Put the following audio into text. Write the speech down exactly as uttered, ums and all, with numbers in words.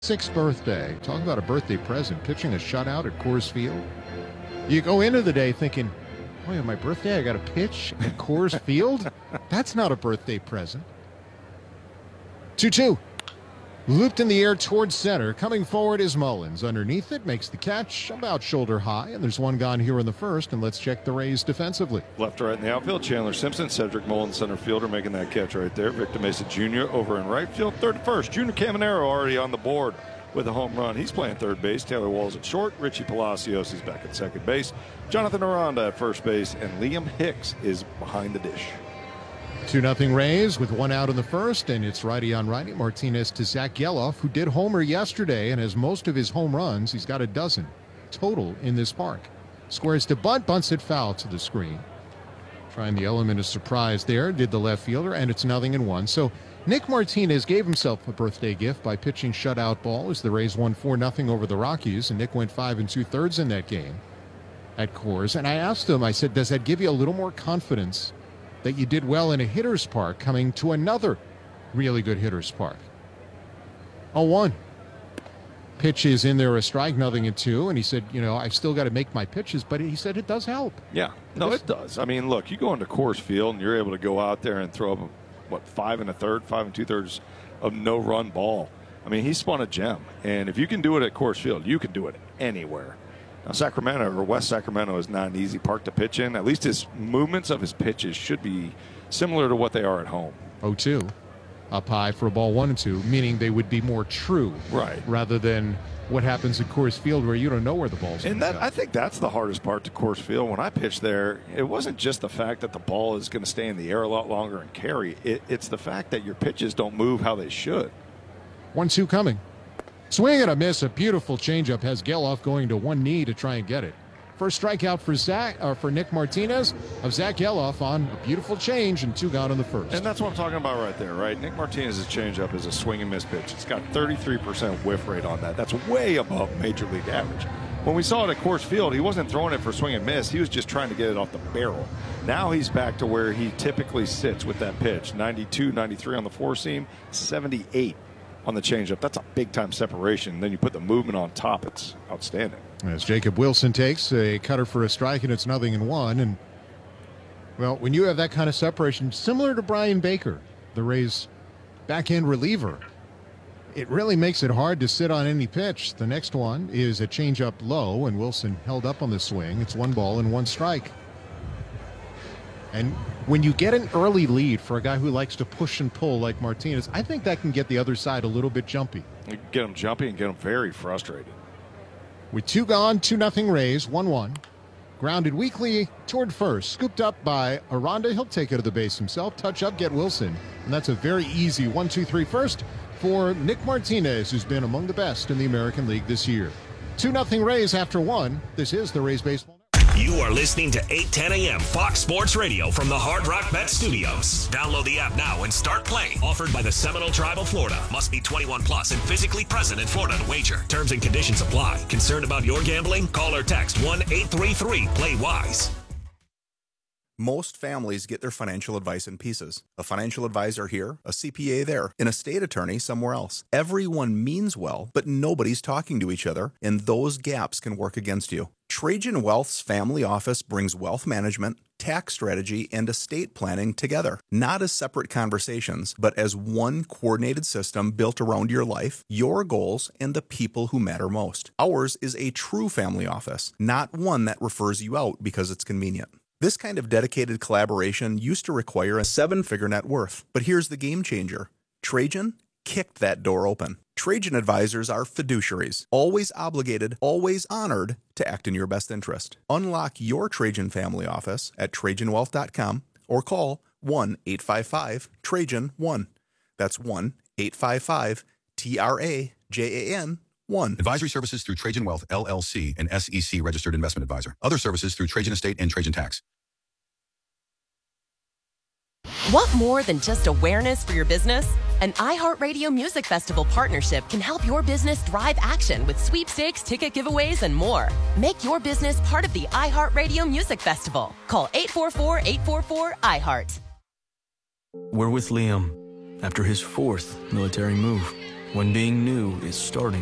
Sixth birthday. Talk about a birthday present. Pitching a shutout at Coors Field. You go into the day thinking, oh, yeah, my birthday, I got to pitch at Coors Field? That's not a birthday present. two two. Looped in the air towards center. Coming forward is Mullins. Underneath it, makes the catch about shoulder high, and there's one gone here in the first, and let's check the Rays defensively. Left to right in the outfield, Chandler Simpson, Cedric Mullins, center fielder, making that catch right there. Victor Mesa Junior over in right field. Third to first, Junior Caminero already on the board with a home run. He's playing third base. Taylor Walls at short. Richie Palacios is back at second base. Jonathan Aranda at first base, and Liam Hicks is behind the dish. two nothing Rays with one out in the first, and it's righty on righty. Martinez to Zach Geloff, who did homer yesterday and has most of his home runs. He's got a dozen total in this park. Squares to bunt, bunts it foul to the screen. Trying the element of surprise there, did the left fielder, and it's nothing in one. So Nick Martinez gave himself a birthday gift by pitching shutout ball as the Rays won four nothing over the Rockies, and Nick went five and two-thirds in that game at Coors. And I asked him, I said, does that give you a little more confidence that you did well in a hitter's park coming to another really good hitter's park? oh one. Pitch is in there, a strike, nothing in two. And he said, you know, I've still got to make my pitches, but he said it does help. Yeah, no, it does. I mean, look, you go into Coors Field and you're able to go out there and throw up, what, five and a third, five and two thirds of no-run ball. I mean, he spun a gem. And if you can do it at Coors Field, you can do it anywhere. Now, Sacramento, or West Sacramento, is not an easy park to pitch in. At least his movements of his pitches should be similar to what they are at home. oh two. Up high for a ball one and two, meaning they would be more true. Right. Rather than what happens at Coors Field where you don't know where the ball's going. And that, I think that's the hardest part to Coors Field. When I pitched there, it wasn't just the fact that the ball is going to stay in the air a lot longer and carry. It, it's the fact that your pitches don't move how they should. one two coming. Swing and a miss. A beautiful changeup has Geloff going to one knee to try and get it. First strikeout for Zach, or for Nick Martinez of Zach Geloff on a beautiful change, and two gone in the first. And that's what I'm talking about right there, right? Nick Martinez's changeup is a swing and miss pitch. It's got thirty-three percent whiff rate on that. That's way above major league average. When we saw it at Coors Field, he wasn't throwing it for swing and miss. He was just trying to get it off the barrel. Now he's back to where he typically sits with that pitch. ninety-two, ninety-three on the four seam, seventy-eight on the changeup. That's a big-time separation. Then you put the movement on top. It's outstanding. As Jacob Wilson takes a cutter for a strike, and it's nothing in one. And, well, when you have that kind of separation, similar to Brian Baker, the Rays' back-end reliever, it really makes it hard to sit on any pitch. The next one is a changeup low, and Wilson held up on the swing. It's one ball and one strike. And when you get an early lead for a guy who likes to push and pull like Martinez, I think that can get the other side a little bit jumpy. You get him jumpy and get him very frustrated. With two gone, two nothing Rays, one one. Grounded weakly toward first. Scooped up by Aranda. He'll take it to the base himself. Touch up, get Wilson. And that's a very easy one two three first for Nick Martinez, who's been among the best in the American League this year. two nothing Rays after one. This is the Rays Baseball. You are listening to eight ten a.m. Fox Sports Radio from the Hard Rock Bet Studios. Download the app now and start playing. Offered by the Seminole Tribe of Florida. Must be twenty-one plus and physically present in Florida to wager. Terms and conditions apply. Concerned about your gambling? Call or text one eight three three play wise. Most families get their financial advice in pieces. A financial advisor here, a C P A there, an estate attorney somewhere else. Everyone means well, but nobody's talking to each other, and those gaps can work against you. Trajan Wealth's family office brings wealth management, tax strategy, and estate planning together, not as separate conversations, but as one coordinated system built around your life, your goals, and the people who matter most. Ours is a true family office, not one that refers you out because it's convenient. This kind of dedicated collaboration used to require a seven-figure net worth, but here's the game changer. Trajan kicked that door open. Trajan advisors are fiduciaries, always obligated, always honored to act in your best interest. Unlock your Trajan family office at Trajan Wealth dot com or call one eight five five Trajan one. That's one eight five five T R A J A N one. Advisory services through Trajan Wealth, L L C, an S E C registered investment advisor. Other services through Trajan Estate and Trajan Tax. Want more than just awareness for your business? An iHeartRadio Music Festival partnership can help your business drive action with sweepstakes, ticket giveaways, and more. Make your business part of the iHeartRadio Music Festival. Call eight four four, eight four four, I heart. We're with Liam after his fourth military move. when being new is starting.